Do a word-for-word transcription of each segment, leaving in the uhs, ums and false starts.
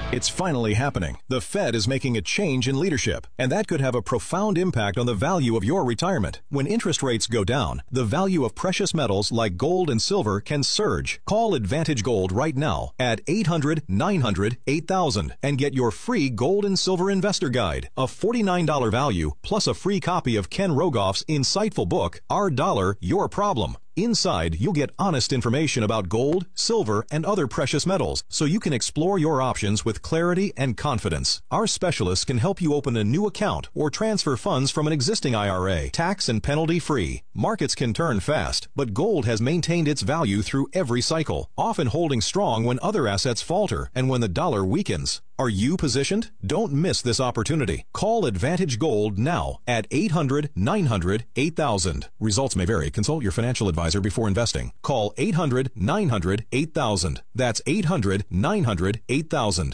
It's finally happening. The Fed is making a change in leadership, and that could have a profound impact on the value of your retirement. When interest rates go down, the value of precious metals like gold and silver can surge. Call Advantage Gold right now at eight hundred, nine hundred, eight thousand and get your free Gold and Silver Investor Guide, a forty-nine dollars value, plus a free copy of Ken Rogoff's insightful book, Our Dollar, Your Problem. Inside, you'll get honest information about gold, silver, and other precious metals, so you can explore your options with clarity and confidence. Our specialists can help you open a new account or transfer funds from an existing I R A, tax and penalty free. Markets can turn fast, but gold has maintained its value through every cycle, often holding strong when other assets falter and when the dollar weakens. Are you positioned? Don't miss this opportunity. Call Advantage Gold now at eight hundred, nine hundred, eight thousand. Results may vary. Consult your financial advisor before investing. Call eight hundred, nine hundred, eight thousand. That's eight hundred, nine hundred, eight thousand.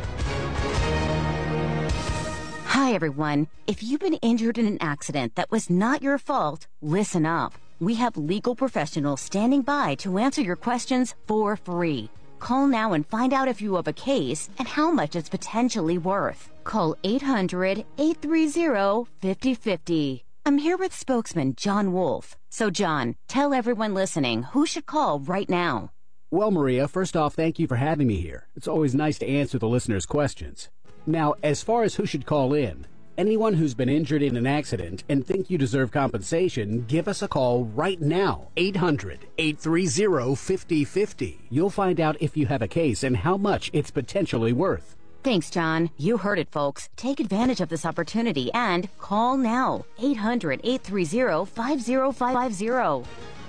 Hi, everyone. If you've been injured in an accident that was not your fault, listen up. We have legal professionals standing by to answer your questions for free. Call now and find out if you have a case and how much it's potentially worth. Call eight hundred, eight three zero, five zero five zero. I'm here with spokesman John Wolf. So, John, tell everyone listening who should call right now. Well, Maria, first off, thank you for having me here. It's always nice to answer the listeners' questions. Now, as far as who should call in, anyone who's been injured in an accident and think you deserve compensation, give us a call right now. eight hundred, eight three zero, five zero five zero. You'll find out if you have a case and how much it's potentially worth. Thanks, John. You heard it, folks. Take advantage of this opportunity and call now. eight hundred, eight three zero, five zero five zero.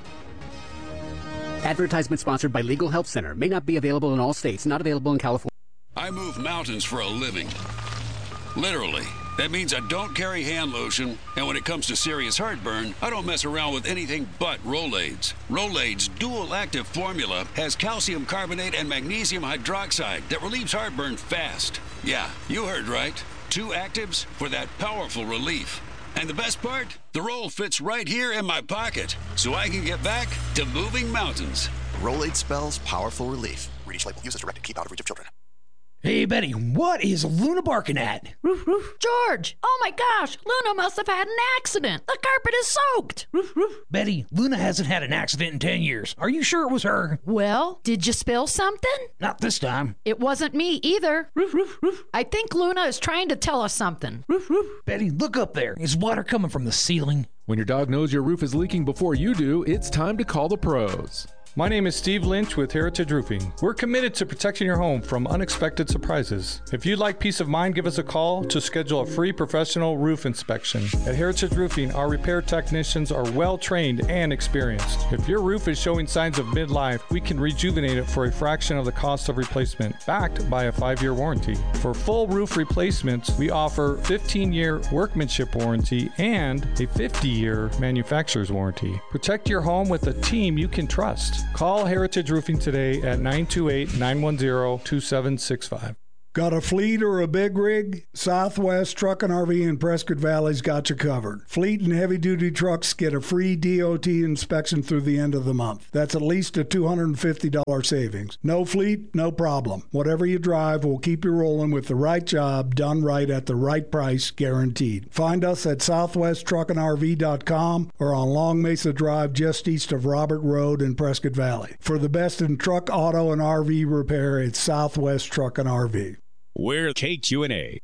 Advertisement sponsored by Legal Help Center. May not be available in all states. Not available in California. I move mountains for a living. Literally. That means I don't carry hand lotion, and when it comes to serious heartburn, I don't mess around with anything but Rolaids. Rolaids' dual-active formula has calcium carbonate and magnesium hydroxide that relieves heartburn fast. Yeah, you heard right. Two actives for that powerful relief. And the best part? The roll fits right here in my pocket, so I can get back to moving mountains. Rolaid spells powerful relief. Read each label. Use as directed. Keep out of reach of children. Hey, Betty, what is Luna barking at? Roof, roof. George! Oh my gosh! Luna must have had an accident! The carpet is soaked! Roof, roof. Betty, Luna hasn't had an accident in ten years. Are you sure it was her? Well, did you spill something? Not this time. It wasn't me either. Roof, roof, roof. I think Luna is trying to tell us something. Roof, roof. Betty, look up there. Is water coming from the ceiling? When your dog knows your roof is leaking before you do, it's time to call the pros. My name is Steve Lynch with Heritage Roofing. We're committed to protecting your home from unexpected surprises. If you'd like peace of mind, give us a call to schedule a free professional roof inspection. At Heritage Roofing, our repair technicians are well trained and experienced. If your roof is showing signs of midlife, we can rejuvenate it for a fraction of the cost of replacement, backed by a five-year warranty. For full roof replacements, we offer fifteen-year workmanship warranty and a fifty-year manufacturer's warranty. Protect your home with a team you can trust. Call Heritage Roofing today at nine two eight, nine one zero, two seven six five. Got a fleet or a big rig? Southwest Truck and R V in Prescott Valley's got you covered. Fleet and heavy-duty trucks get a free D O T inspection through the end of the month. That's at least a two hundred fifty dollars savings. No fleet, no problem. Whatever you drive, we'll keep you rolling with the right job, done right at the right price, guaranteed. Find us at southwest truck and R V dot com or on Long Mesa Drive just east of Robert Road in Prescott Valley. For the best in truck, auto, and R V repair, it's Southwest Truck and R V. We're K Q and A.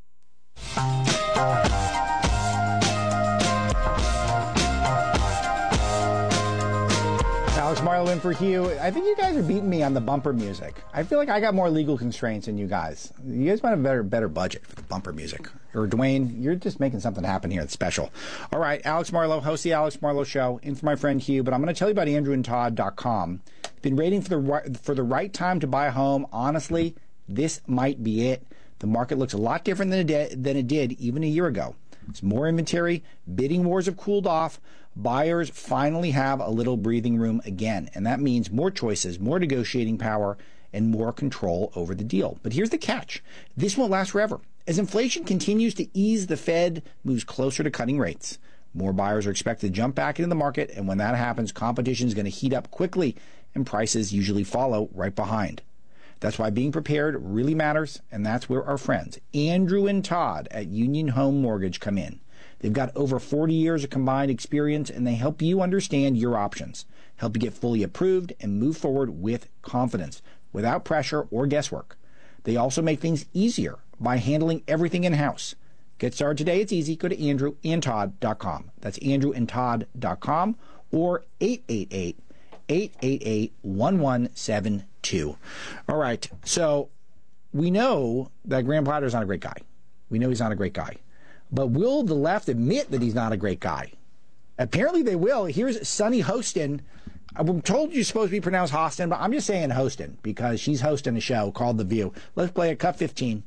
Alex Marlowe in for Hugh. I think you guys are beating me on the bumper music. I feel like I got more legal constraints than you guys. You guys might have a better, better budget for the bumper music. Or Dwayne, you're just making something happen here that's special. All right, Alex Marlowe, host the Alex Marlowe Show, in for my friend Hugh, but I'm going to tell you about andrew and todd dot com. Been waiting for the right, for the right time to buy a home. Honestly, this might be it. The market looks a lot different than it did, than it did even a year ago. It's more inventory. Bidding wars have cooled off. Buyers finally have a little breathing room again, and that means more choices, more negotiating power, and more control over the deal. But here's the catch. This won't last forever. As inflation continues to ease, the Fed moves closer to cutting rates. More buyers are expected to jump back into the market, and when that happens, competition is going to heat up quickly, and prices usually follow right behind. That's why being prepared really matters, and that's where our friends Andrew and Todd at Union Home Mortgage come in. They've got over forty years of combined experience, and they help you understand your options, help you get fully approved, and move forward with confidence, without pressure or guesswork. They also make things easier by handling everything in-house. Get started today. It's easy. Go to andrew and todd dot com. That's andrew and todd dot com or eight eight eight, eight eight eight, one one seven two. All right. So we know that Graham Platter's not a great guy. We know he's not a great guy. But will the left admit that he's not a great guy? Apparently they will. Here's Sunny Hostin. I'm told you're supposed to be pronounced Hostin, but I'm just saying Hostin because she's hosting a show called The View. Let's play a cut fifteen.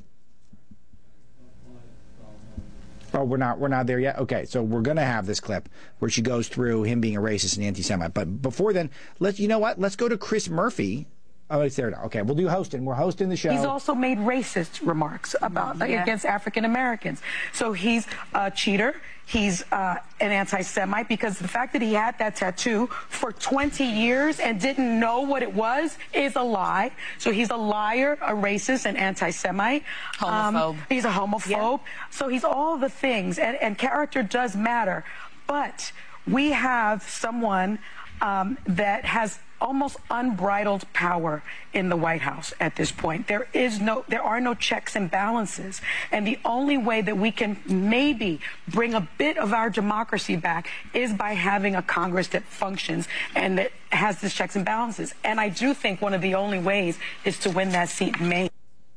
Oh, we're not we're not there yet? Okay, so we're going to have this clip where she goes through him being a racist and anti-Semite. But before then, let's you know what? Let's go to Chris Murphy. Oh, it's there now. Okay, we'll do hosting. We're hosting the show. He's also made racist remarks about yeah. against African Americans. So he's a cheater. He's uh, an anti-Semite because the fact that he had that tattoo for twenty years and didn't know what it was is a lie. So he's a liar, a racist, an anti-Semite. Homophobe. Um, he's a homophobe. Yeah. So he's all the things, and, and character does matter. But we have someone um, that has almost unbridled power in the White House at this point. There is no, there are no checks and balances. And the only way that we can maybe bring a bit of our democracy back is by having a Congress that functions and that has these checks and balances. And I do think one of the only ways is to win that seat in Maine.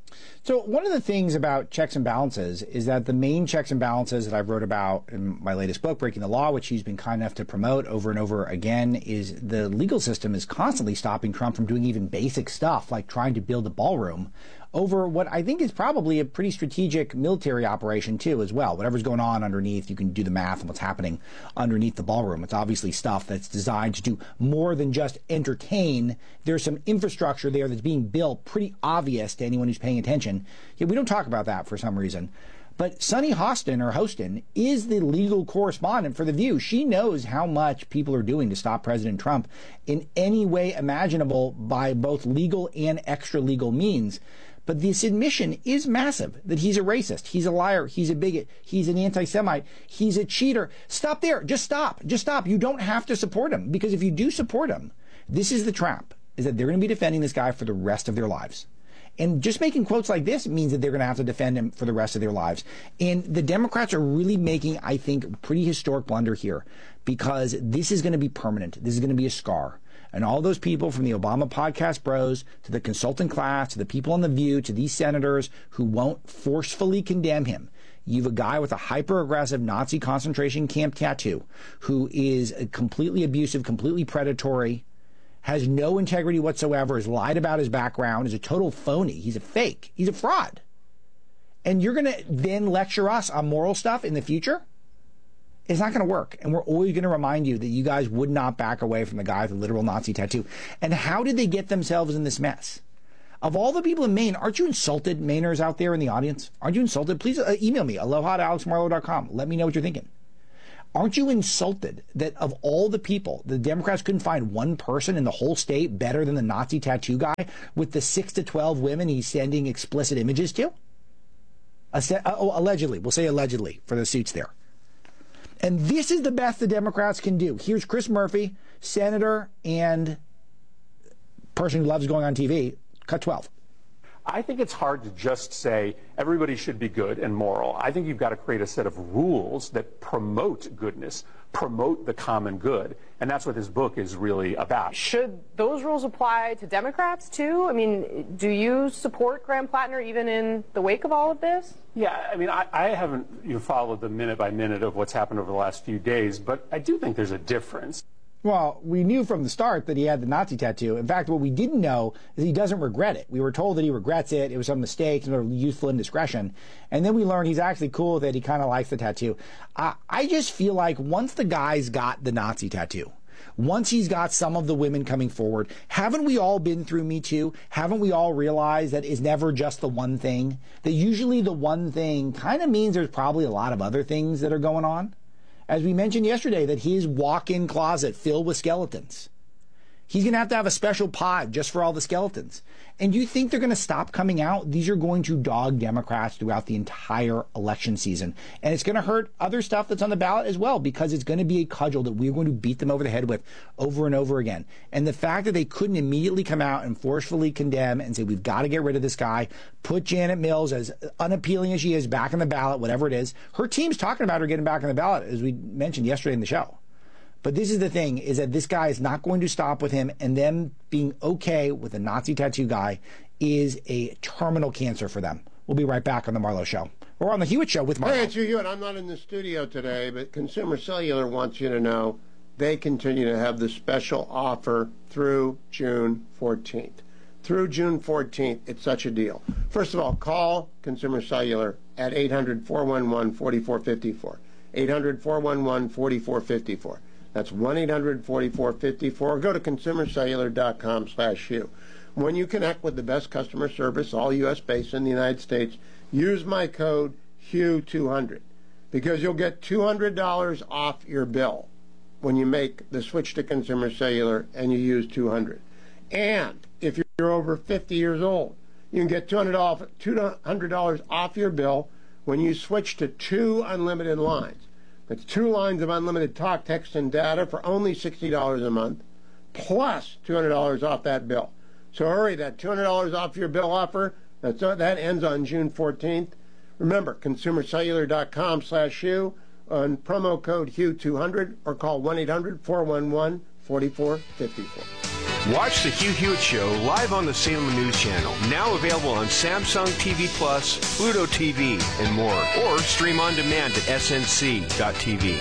So one of the things about checks and balances is that the main checks and balances that I've wrote about in my latest book, Breaking the Law, which he's been kind enough to promote over and over again, is the legal system is constantly stopping Trump from doing even basic stuff like trying to build a ballroom over what I think is probably a pretty strategic military operation too as well. Whatever's going on underneath, you can do the math on what's happening underneath the ballroom. It's obviously stuff that's designed to do more than just entertain. There's some infrastructure there that's being built, pretty obvious to anyone who's paying attention. Yeah, we don't talk about that for some reason. But Sunny Hostin, or Hostin, is the legal correspondent for The View. She knows how much people are doing to stop President Trump in any way imaginable by both legal and extra-legal means. But this admission is massive, that he's a racist, he's a liar, he's a bigot, he's an anti-Semite, he's a cheater. Stop there. Just stop. Just stop. You don't have to support him, because if you do support him, this is the trap, is that they're going to be defending this guy for the rest of their lives. And just making quotes like this means that they're going to have to defend him for the rest of their lives. And the Democrats are really making, I think, a pretty historic blunder here, because this is going to be permanent. This is going to be a scar. And all those people from the Obama podcast bros to the consultant class to the people on The View to these senators who won't forcefully condemn him. You have a guy with a hyper-aggressive Nazi concentration camp tattoo who is completely abusive, completely predatory, has no integrity whatsoever, has lied about his background, is a total phony. He's a fake. He's a fraud. And you're going to then lecture us on moral stuff in the future? It's not going to work. And we're always going to remind you that you guys would not back away from the guy with the literal Nazi tattoo. And how did they get themselves in this mess? Of all the people in Maine, aren't you insulted, Mainers out there in the audience? Aren't you insulted? Please uh, email me, aloha at alex marlowe dot com. Let me know what you're thinking. Aren't you insulted that of all the people, the Democrats couldn't find one person in the whole state better than the Nazi tattoo guy with the six to twelve women he's sending explicit images to? Oh, allegedly. We'll say allegedly for the suits there. And this is the best the Democrats can do. Here's Chris Murphy, senator and person who loves going on T V, cut twelve. I think it's hard to just say everybody should be good and moral. I think you've got to create a set of rules that promote goodness, promote the common good. And that's what this book is really about. Should those rules apply to Democrats, too? I mean, do you support Graham Plattner even in the wake of all of this? Yeah, I mean, I, I haven't you know, followed the minute by minute of what's happened over the last few days, but I do think there's a difference. Well, we knew from the start that he had the Nazi tattoo. In fact, what we didn't know is he doesn't regret it. We were told that he regrets it. It was a mistake, sort of youthful indiscretion. And then we learned he's actually cool with it. He kind of likes the tattoo. Uh, I just feel like once the guy's got the Nazi tattoo, once he's got some of the women coming forward, haven't we all been through Me Too? Haven't we all realized that it's never just the one thing? That usually the one thing kind of means there's probably a lot of other things that are going on? As we mentioned yesterday, that his walk-in closet filled with skeletons. He's going to have to have a special pod just for all the skeletons. And you think they're going to stop coming out? These are going to dog Democrats throughout the entire election season. And it's going to hurt other stuff that's on the ballot as well, because it's going to be a cudgel that we're going to beat them over the head with over and over again. And the fact that they couldn't immediately come out and forcefully condemn and say, we've got to get rid of this guy, put Janet Mills, as unappealing as she is, back on the ballot, whatever it is. Her team's talking about her getting back on the ballot, as we mentioned yesterday in the show. But this is the thing, is that this guy is not going to stop with him, and them being okay with a Nazi tattoo guy is a terminal cancer for them. We'll be right back on the Marlowe Show. We're on the Hewitt Show with Marlowe. Hey, it's Hugh Hewitt. I'm not in the studio today, but Consumer Cellular wants you to know they continue to have the special offer through June fourteenth. Through June fourteenth, it's such a deal. First of all, call Consumer Cellular at eight hundred, four one one, four four five four. eight hundred, four one one, four four five four. That's one eight hundred, four four five four. Or go to consumer cellular dot com slash Hugh. When you connect with the best customer service, all U S based in the United States, use my code Hugh two hundred, because you'll get two hundred dollars off your bill when you make the switch to Consumer Cellular and you use two hundred. And if you're over fifty years old, you can get two hundred dollars off your bill when you switch to two unlimited lines. That's two lines of unlimited talk, text, and data for only sixty dollars a month, plus two hundred dollars off that bill. So hurry, that two hundred dollars off your bill offer, that's, that ends on June fourteenth. Remember, consumer cellular dot com slash Hugh on promo code Hugh two hundred, or call one eight hundred, four one one, four four five four. Watch the Hugh Hewitt Show live on the Salem News Channel, now available on Samsung T V Plus, Pluto T V, and more. Or stream on demand at S N C dot T V.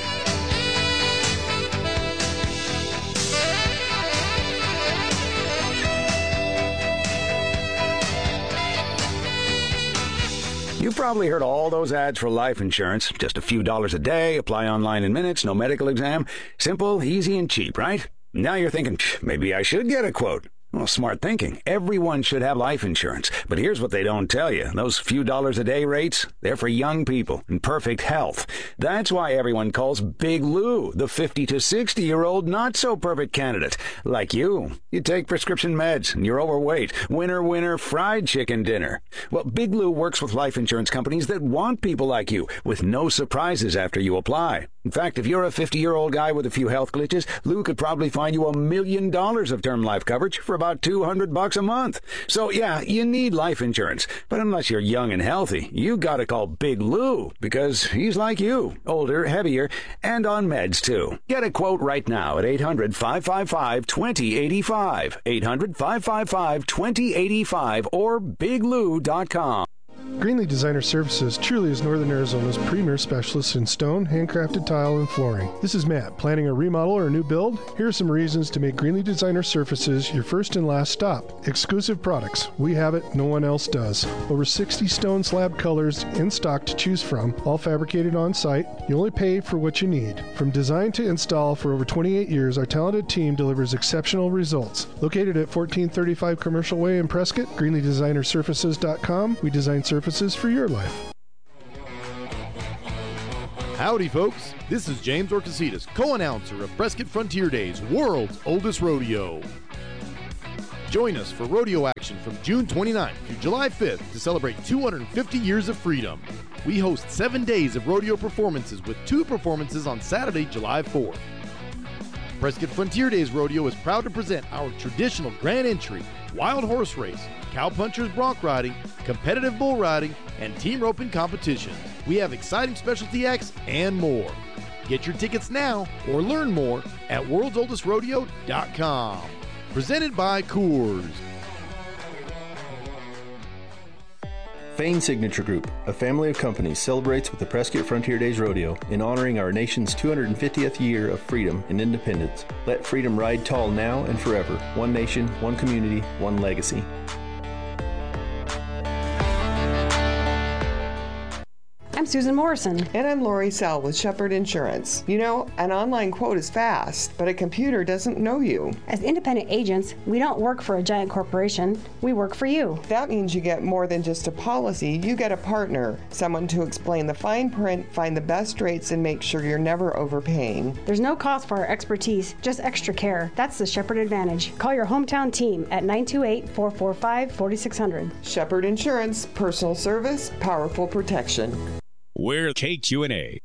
You've probably heard all those ads for life insurance. Just a few dollars a day, apply online in minutes, no medical exam. Simple, easy, and cheap, right? Now you're thinking, maybe I should get a quote. Well, smart thinking. Everyone should have life insurance. But here's what they don't tell you. Those few dollars a day rates, they're for young people in perfect health. That's why everyone calls Big Lou the fifty to sixty-year-old not-so-perfect candidate. Like you. You take prescription meds, and you're overweight. Winner, winner, fried chicken dinner. Well, Big Lou works with life insurance companies that want people like you, with no surprises after you apply. In fact, if you're a fifty-year-old guy with a few health glitches, Lou could probably find you a million dollars of term life coverage for about two hundred bucks a month. So, yeah, you need life insurance. But unless you're young and healthy, you gotta call Big Lou, because he's like you, older, heavier, and on meds, too. Get a quote right now at eight hundred, five five five, two zero eight five, eight hundred, five five five, two zero eight five, or big lou dot com. Greenlee Designer Services truly is Northern Arizona's premier specialist in stone, handcrafted tile, and flooring. This is Matt. Planning a remodel or a new build? Here are some reasons to make Greenlee Designer Services your first and last stop. Exclusive products. We have it, no one else does. Over sixty stone slab colors in stock to choose from, all fabricated on site. You only pay for what you need. From design to install for over twenty-eight years, our talented team delivers exceptional results. Located at fourteen thirty-five Commercial Way in Prescott, greenlee designer services dot com. We design services for your life. Howdy, folks. This is James Orcasitas, co-announcer of Prescott Frontier Days, world's oldest rodeo. Join us for rodeo action from June twenty-ninth through July fifth to celebrate two hundred fifty years of freedom. We host seven days of rodeo performances with two performances on Saturday, July fourth. Prescott Frontier Days Rodeo is proud to present our traditional grand entry, wild horse race, cowpunchers bronc riding, competitive bull riding, and team roping competition. We have exciting specialty acts and more. Get your tickets now or learn more at worlds oldest rodeo dot com. Presented by Coors. Fain Signature Group, a family of companies, celebrates with the Prescott Frontier Days Rodeo in honoring our nation's two hundred fiftieth year of freedom and independence. Let freedom ride tall now and forever. One nation, one community, one legacy. I'm I'm Susan Morrison. And I'm Lori Sell with Shepherd Insurance. You know, an online quote is fast, but a computer doesn't know you. As independent agents, we don't work for a giant corporation. We work for you. That means you get more than just a policy. You get a partner, someone to explain the fine print, find the best rates, and make sure you're never overpaying. There's no cost for our expertise, just extra care. That's the Shepherd Advantage. Call your hometown team at nine two eight, four four five, four six zero zero. Shepherd Insurance, personal service, powerful protection. We're K Q N A.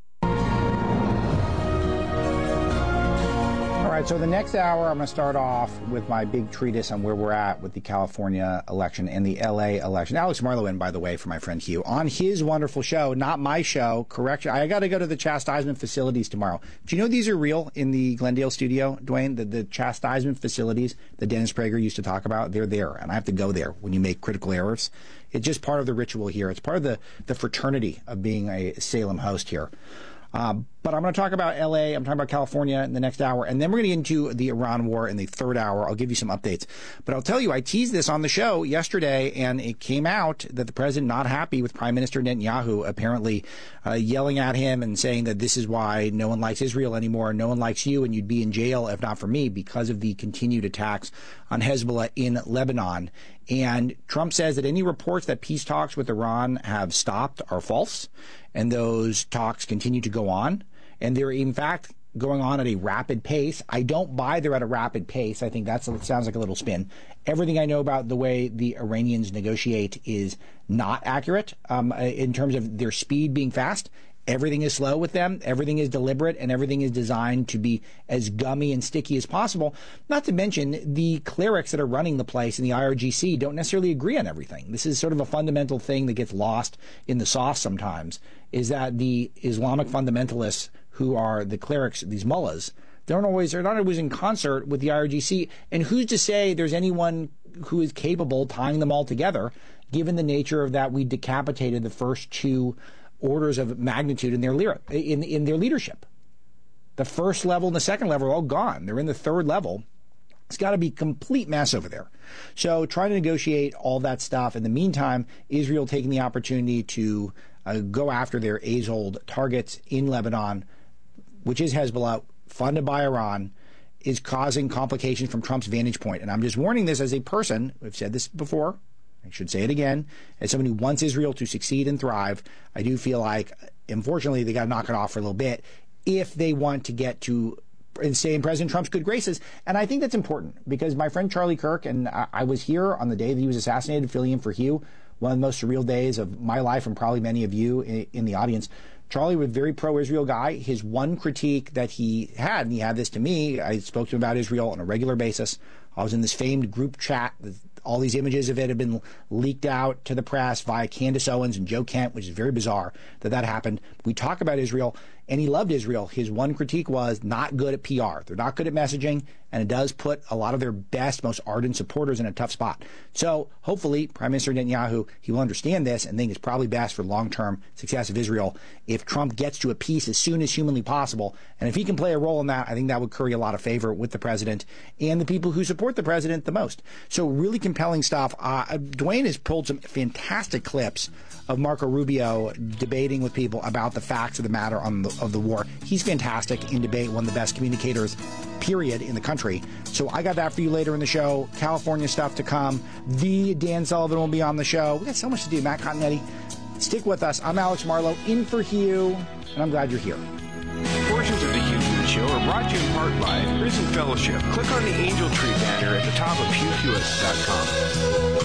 All right, so the next hour, I'm going to start off with my big treatise on where we're at with the California election and the L A election. Alex Marlowe in, by the way, for my friend Hugh, on his wonderful show, not my show, correction. I got to go to the chastisement facilities tomorrow. Do you know these are real in the Glendale studio, Dwayne? The, the chastisement facilities that Dennis Prager used to talk about, they're there, and I have to go there when you make critical errors. It's just part of the ritual here. It's part of the, the fraternity of being a Salem host here. Uh, but I'm going to talk about L A, I'm talking about California in the next hour, and then we're going to get into the Iran war in the third hour. I'll give you some updates. But I'll tell you, I teased this on the show yesterday, and it came out that the president not happy with Prime Minister Netanyahu apparently uh, yelling at him and saying that this is why no one likes Israel anymore, no one likes you, and you'd be in jail if not for me because of the continued attacks on Hezbollah in Lebanon. And Trump says that any reports that peace talks with Iran have stopped are false, and those talks continue to go on. And they're, in fact, going on at a rapid pace. I don't buy they're at a rapid pace. I think that sounds like a little spin. Everything I know about the way the Iranians negotiate is not accurate um, in terms of their speed being fast. Everything is slow with them. Everything is deliberate, and everything is designed to be as gummy and sticky as possible. Not to mention the clerics that are running the place in the I R G C don't necessarily agree on everything. This is sort of a fundamental thing that gets lost in the sauce sometimes, is that the Islamic fundamentalists who are the clerics, these mullahs, they don't always, they're not always in concert with the I R G C. And who's to say there's anyone who is capable of tying them all together, given the nature of that we decapitated the first two orders of magnitude in their in in their leadership. The first level and the second level are all gone. They're in the third level. It's got to be a complete mess over there. So trying to negotiate all that stuff. In the meantime, Israel taking the opportunity to uh, go after their age-old targets in Lebanon, which is Hezbollah, funded by Iran, is causing complications from Trump's vantage point. And I'm just warning this as a person, I've said this before, I should say it again, as someone who wants Israel to succeed and thrive. I do feel like, unfortunately, they got to knock it off for a little bit if they want to get to and stay in President Trump's good graces. And I think that's important because my friend Charlie Kirk, and I, I was here on the day that he was assassinated, filling in for Hugh, one of the most surreal days of my life and probably many of you in, in the audience. Charlie was a very pro-Israel guy. His one critique that he had, and he had this to me, I spoke to him about Israel on a regular basis. I was in this famed group chat. All these images of it have been leaked out to the press via Candace Owens and Joe Kent, which is very bizarre that that happened. We talk about Israel, and he loved Israel. His one critique was not good at P R. They're not good at messaging, and it does put a lot of their best, most ardent supporters in a tough spot. So hopefully, Prime Minister Netanyahu, he will understand this and think it's probably best for long-term success of Israel if Trump gets to a peace as soon as humanly possible. And if he can play a role in that, I think that would curry a lot of favor with the president and the people who support the president the most. So really compelling stuff. Uh, Dwayne has pulled some fantastic clips of Marco Rubio debating with people about the facts of the matter on the, of the war. He's fantastic in debate, one of the best communicators, period, in the country. So I got that for you later in the show. California stuff to come. The Dan Sullivan will be on the show. We got so much to do. Matt Continetti, stick with us. I'm Alex Marlowe, in for Hugh, and I'm glad you're here. Portions of the Hugh Hewitt Show are brought to you in part by Prison Fellowship. Click on the Angel Tree banner at the top of hugh hewitt dot com.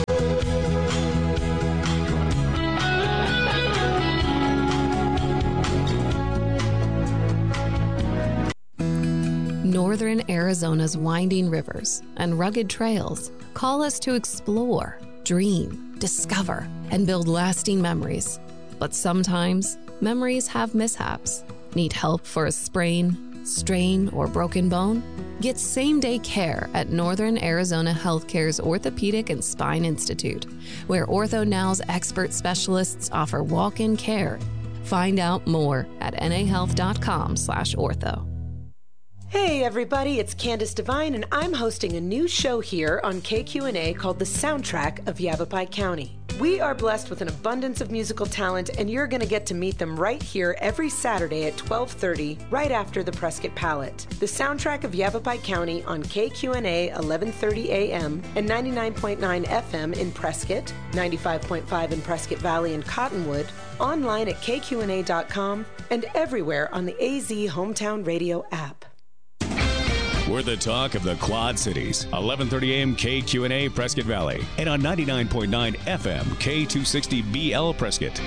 Northern Arizona's winding rivers and rugged trails call us to explore, dream, discover, and build lasting memories. But sometimes, memories have mishaps. Need help for a sprain, strain, or broken bone? Get same-day care at Northern Arizona Healthcare's Orthopedic and Spine Institute, where OrthoNow's expert specialists offer walk-in care. Find out more at n a health dot com slash ortho. Hey everybody, it's Candace Devine, and I'm hosting a new show here on K Q N A called The Soundtrack of Yavapai County. We are blessed with an abundance of musical talent, and you're going to get to meet them right here every Saturday at twelve thirty, right after the Prescott Palette. The soundtrack of Yavapai County on K Q N A eleven thirty A M and ninety-nine point nine F M in Prescott, ninety-five point five in Prescott Valley and Cottonwood, online at K Q N A dot com, and everywhere on the A Z Hometown Radio app. We're the talk of the Quad Cities. eleven thirty A M K Q N A Prescott Valley. And on ninety-nine point nine F M K two sixty B L Prescott.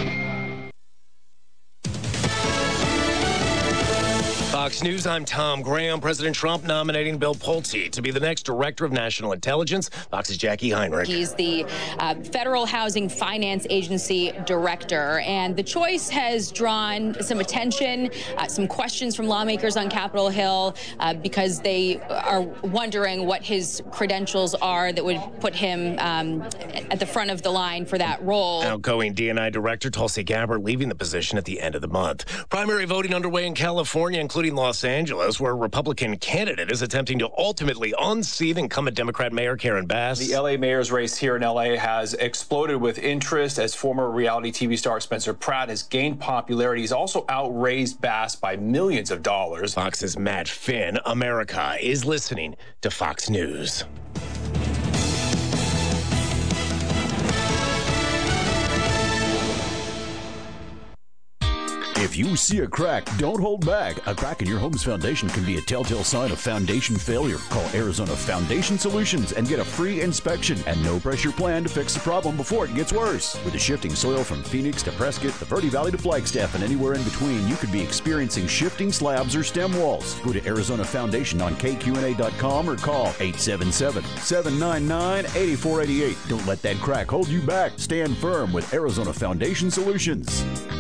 Fox News, I'm Tom Graham. President Trump nominating Bill Pulte to be the next Director of National Intelligence. Fox's Jackie Heinrich. He's the uh, Federal Housing Finance Agency Director, and the choice has drawn some attention, uh, some questions from lawmakers on Capitol Hill uh, because they are wondering what his credentials are that would put him um, at the front of the line for that role. Outgoing D and I Director Tulsi Gabbard leaving the position at the end of the month. Primary voting underway in California, including Los Angeles, where a Republican candidate is attempting to ultimately unseat incumbent Democrat Mayor Karen Bass. The L A mayor's race here in L A has exploded with interest as former reality T V star Spencer Pratt has gained popularity. He's also outraised Bass by millions of dollars. Fox's Matt Finn. America is listening to Fox News. If you see a crack, don't hold back. A crack in your home's foundation can be a telltale sign of foundation failure. Call Arizona Foundation Solutions and get a free inspection and no-pressure plan to fix the problem before it gets worse. With the shifting soil from Phoenix to Prescott, the Verde Valley to Flagstaff, and anywhere in between, you could be experiencing shifting slabs or stem walls. Go to Arizona Foundation on K Q N A dot com or call eight seven seven, seven nine nine, eight four eight eight. Don't let that crack hold you back. Stand firm with Arizona Foundation Solutions.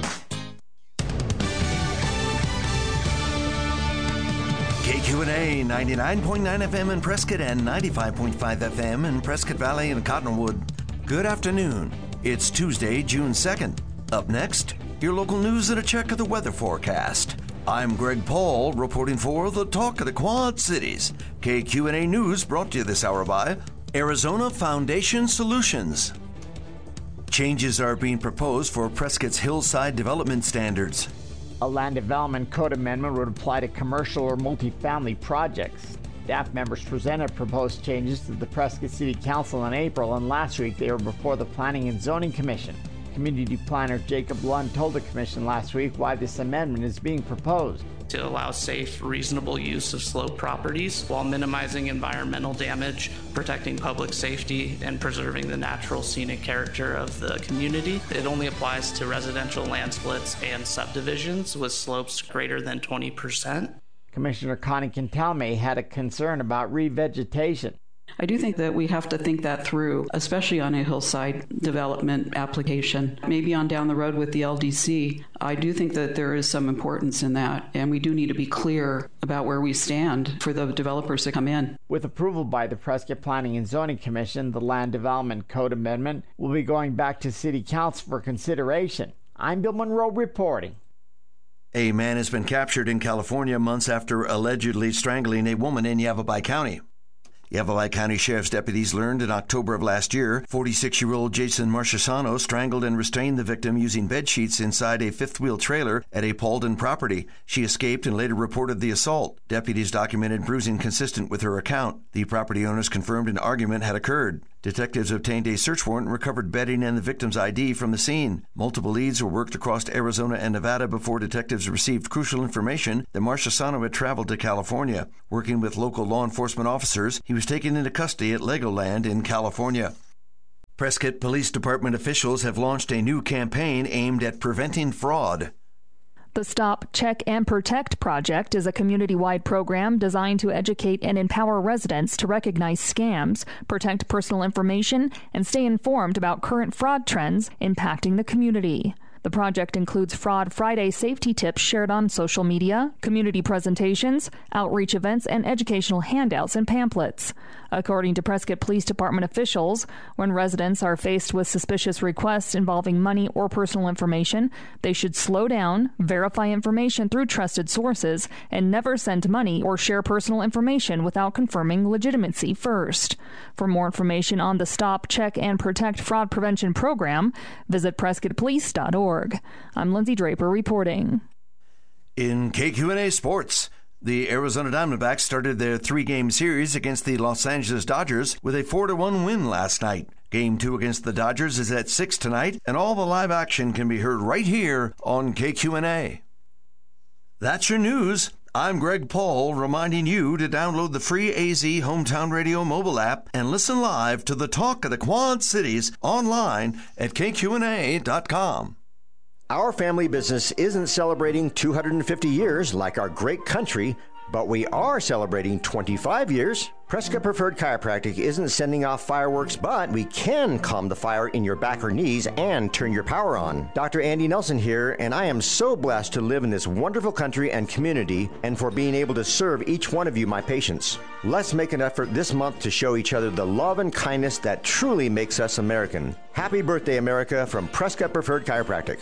K Q N A ninety-nine point nine F M in Prescott and ninety-five point five F M in Prescott Valley and Cottonwood. Good afternoon. It's Tuesday, June second. Up next, your local news and a check of the weather forecast. I'm Greg Paul reporting for the Talk of the Quad Cities. K Q N A News brought to you this hour by Arizona Foundation Solutions. Changes are being proposed for Prescott's hillside development standards. A land development code amendment would apply to commercial or multifamily projects. Staff members presented proposed changes to the Prescott City Council in April, and last week they were before the Planning and Zoning Commission. Community planner Jacob Lund told the commission last week why this amendment is being proposed. To allow safe, reasonable use of slope properties while minimizing environmental damage, protecting public safety, and preserving the natural scenic character of the community. It only applies to residential land splits and subdivisions with slopes greater than twenty percent. Commissioner Connie Quintalme had a concern about revegetation. I do think that we have to think that through, especially on a hillside development application. Maybe on down the road with the L D C, I do think that there is some importance in that, and we do need to be clear about where we stand for the developers to come in. With approval by the Prescott Planning and Zoning Commission, the Land Development Code Amendment will be going back to City Council for consideration. I'm Bill Monroe reporting. A man has been captured in California months after allegedly strangling a woman in Yavapai County. Yavapai County Sheriff's deputies learned in October of last year, forty-six-year-old Jason Marchesano strangled and restrained the victim using bed sheets inside a fifth-wheel trailer at a Paulden property. She escaped and later reported the assault. Deputies documented bruising consistent with her account. The property owners confirmed an argument had occurred. Detectives obtained a search warrant and recovered bedding and the victim's I D from the scene. Multiple leads were worked across Arizona and Nevada before detectives received crucial information that Marchesano had traveled to California. Working with local law enforcement officers, he was taken into custody at Legoland in California. Prescott Police Department officials have launched a new campaign aimed at preventing fraud. The Stop, Check, and Protect project is a community-wide program designed to educate and empower residents to recognize scams, protect personal information, and stay informed about current fraud trends impacting the community. The project includes Fraud Friday safety tips shared on social media, community presentations, outreach events, and educational handouts and pamphlets. According to Prescott Police Department officials, when residents are faced with suspicious requests involving money or personal information, they should slow down, verify information through trusted sources, and never send money or share personal information without confirming legitimacy first. For more information on the Stop, Check, and Protect Fraud Prevention Program, visit prescott police dot org. I'm Lindsay Draper reporting. In K Q N A Sports, the Arizona Diamondbacks started their three-game series against the Los Angeles Dodgers with a four to one win last night. Game two against the Dodgers is at six tonight, and all the live action can be heard right here on K Q N A. That's your news. I'm Greg Paul, reminding you to download the free A Z Hometown Radio mobile app and listen live to the talk of the Quad Cities online at K Q N A dot com. Our family business isn't celebrating two hundred fifty years like our great country, but we are celebrating twenty-five years. Prescott Preferred Chiropractic isn't sending off fireworks, but we can calm the fire in your back or knees and turn your power on. Doctor Andy Nelson here, and I am so blessed to live in this wonderful country and community and for being able to serve each one of you, my patients. Let's make an effort this month to show each other the love and kindness that truly makes us American. Happy birthday, America, from Prescott Preferred Chiropractic.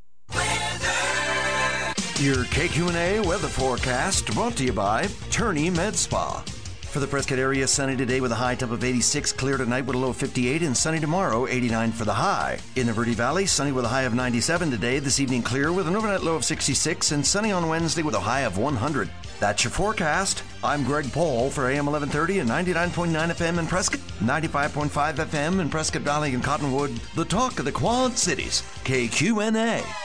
Your K Q N A weather forecast brought to you by Turney Med Spa. For the Prescott area, sunny today with a high top of eighty-six, clear tonight with a low of fifty-eight, and sunny tomorrow, eighty-nine for the high. In the Verde Valley, sunny with a high of ninety-seven today, this evening clear with an overnight low of sixty-six, and sunny on Wednesday with a high of one hundred. That's your forecast. I'm Greg Paul for A M eleven thirty and ninety-nine point nine F M in Prescott, ninety-five point five F M in Prescott Valley and Cottonwood, the talk of the Quad Cities, K Q N A.